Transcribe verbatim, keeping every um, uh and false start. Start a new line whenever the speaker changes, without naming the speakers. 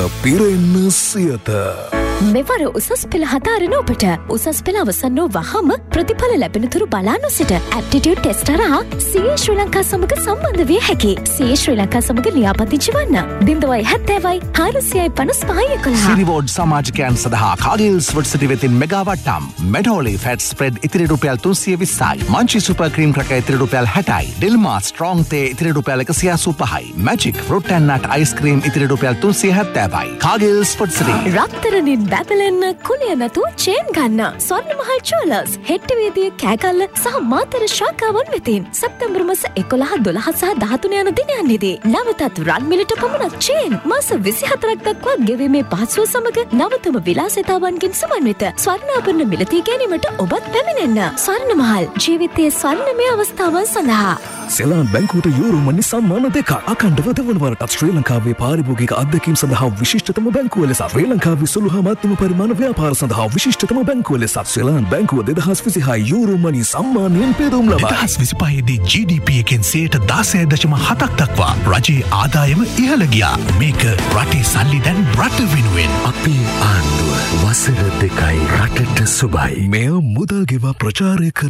පිරෙන්න සියත.
මෙවර උසස් පෙළ හදාරන ඔබට උසස් පෙළ අවසන් වූ වහම ප්‍රතිඵල ලැබෙනතුරු බලා නොසිට ඇප්ටිටියුඩ් ටෙස්ට් හරහා සී ඒ ශ්‍රී ලංකා සමග සම්බන්ධ විය හැකි. සී ඒ ශ්‍රී ලංකා සමග ලියාපදිංචි වන්න ඩිංගවයි හතයි හාරසියයි පනස් පහයි එකොළහ.
සිරිවෝඩ් සමාජිකයන් සඳහා කාගිල්ස් වර්සිටි වෙතින් මෙගා වට්ටම්. මෙඩෝලි ෆැට් ස්ප්‍රෙඩ් ඉතිරි රුපියල් තුන්සිය විස්සයි. මංචි සුපර් ක්‍රීම් ක්‍රැකර් ඉතිරි රුපියල් හැටයි. ඩිල්මා ස්ට්‍රෝං තේ ඉතිරි රුපියල් එකසිය අසූ පහයි. Magic fruit and nut ice cream ඉතිරි රුපියල් තුන්සිය හැත්තෑවයි. කාගිල්ස් වර්සිටි.
රත්තරනින් බැබලෙන්න කුලිය නැතුව චේන් ගන්න. ස්වර්ණමහල් ජුවලර්ස් හෙට්ටිවේදිය කෑගල්ල සහ මාතර ශාඛාවන් වෙතින් සැප්තැම්බර් මාස එකොළහ දොළහ සහ දහතුන යන දිනයන්හිදී නවතත් රන් මිලට පමණක් චේන් මාස විසිහතරක් දක්වා ගෙවීමේ පහසුව සමග නවතම විලාසිතාවන්ගෙන් සමන්විත ස්වර්ණාභරණ මිලදී ගැනීමට ඔබත් පැමිණෙන්න. ස්වර්ණමහල් ජීවිතයේ ස්වර්ණමය අවස්ථාවන් සඳහා
සෙලාන් බැංකුවට යූරෝ මනි සම්මාන දෙක අඛණ්ඩව දෙවනවරටත් ශ්‍රී ලංකාවේ පාරිභෝගික අත්දැකීම් සඳහා විශිෂ්ටතම බැංකුව ලෙස ශ්‍රී ලංකාවේ සුළු හා මධ්‍යම පරිමාණ ව්‍යාපාර සඳහා විශිෂ්ටතම බැංකුව ලෙස සෙලාන් බැංකුව දෙදහස් විසිහය යූරෝ මනි සම්මානයෙන් පෙදුම් ලබයි.
දෙදහස් විසිපහ දී ජී ඩී පී එකෙන් සියයට දහසය දශම හතක් දක්වා රජයේ ආදායම ඉහළ ගියා. මේක රටේ සල්ලි දැන් රට වෙනුවෙන්.
අපේ ආණ්ඩුව වසර දෙකයි රටට සුබයි. මෙය මුදල් ගෙවා ප්‍රචාරය කර